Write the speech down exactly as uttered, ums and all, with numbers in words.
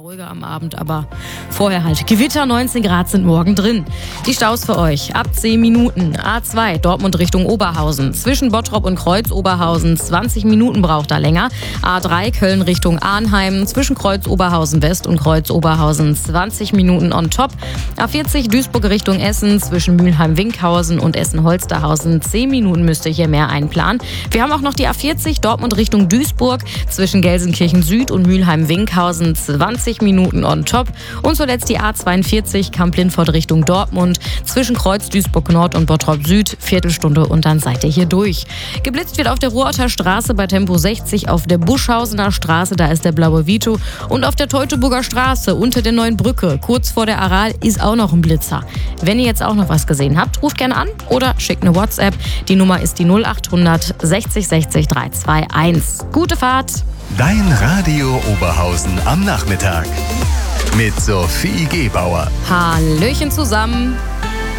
ruhiger am Abend, aber vorher halt. Gewitter, neunzehn Grad sind morgen drin. Die Staus für euch ab zehn Minuten. A zwei, Dortmund Richtung Oberhausen. Zwischen Bottrop und Kreuz Oberhausen zwanzig Minuten braucht er länger. A drei, Köln Richtung Arnheim. Zwischen Kreuz Oberhausen West und Kreuz Oberhausen zwanzig Minuten on top. A vierzig, Duisburg Richtung Essen. Zwischen Mülheim-Winkhausen und Essen-Holsterhausen zehn Minuten müsst ihr hier mehr einplanen. Wir haben auch noch die A vierzig, Dortmund Richtung Duisburg. Zwischen Gelsenkirchen Süd und Mülheim-Winkhausen zwanzig Minuten on top. Und zuletzt die A zweiundvierzig, Kamp-Lindfort Richtung Dortmund. Zwischen Kreuz Duisburg Nord und Bottrop Süd, Viertelstunde und dann seid ihr hier durch. Geblitzt wird auf der Ruhrorter Straße bei Tempo sechzig, auf der Buschhausener Straße, da ist der blaue Vito. Und auf der Teutoburger Straße unter der neuen Brücke, kurz vor der Aral, ist auch noch ein Blitzer. Wenn ihr jetzt auch noch was gesehen habt, ruft gerne an oder schickt eine WhatsApp. Die Nummer ist die null acht hundert sechzig sechzig drei zwei eins. Gute Fahrt! Dein Radio Oberhausen am Nachmittag mit Sophie Gebauer. Hallöchen zusammen!